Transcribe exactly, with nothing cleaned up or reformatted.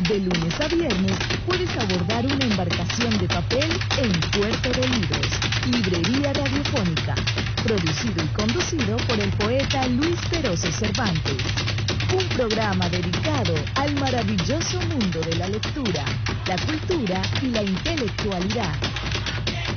De lunes a viernes puedes abordar una embarcación de papel en Puerto de Libros, Librería Radiofónica, producido y conducido por el poeta Luis Peroso Cervantes. Un programa dedicado al maravilloso mundo de la lectura, la cultura y la intelectualidad.